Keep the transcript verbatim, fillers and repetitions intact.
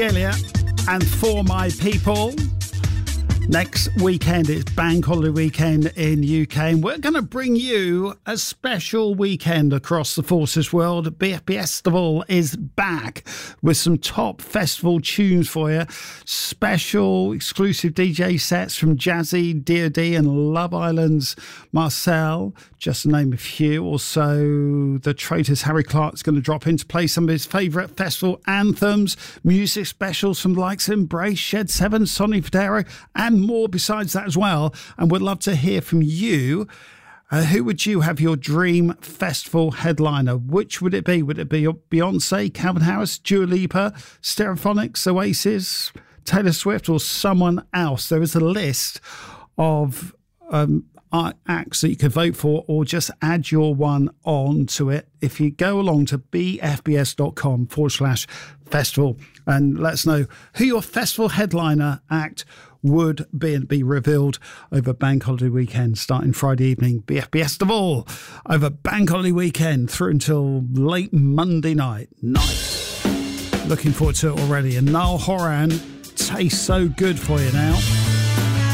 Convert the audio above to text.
Elliott and For My People. Next weekend is Bank Holiday Weekend in U K, and we're going to bring you a special weekend across the Forces world. B F Festival is back with some top festival tunes for you. Special exclusive D J sets from Jazzy, D O D and Love Island's Marcel, just to name a few. Also, the Traitors Harry Clark's going to drop in to play some of his favourite festival anthems, music specials from the likes of Embrace, Shed seven, Sonny Fodera, and more besides that as well. And we'd love to hear from you. Uh, who would you have your dream festival headliner? Which would it be? Would it be Beyonce, Calvin Harris, Dua Lipa, Stereophonics, Oasis, Taylor Swift, or someone else? There is a list of um, acts that you could vote for, or just add your one on to it. If you go along to bfbs.com forward slash festival and let us know who your festival headliner act would be, be revealed over Bank Holiday Weekend starting Friday evening. B F Festival over Bank Holiday Weekend through until late Monday night. Nice. Looking forward to it already. And Niall Horan, Tastes So Good for you now.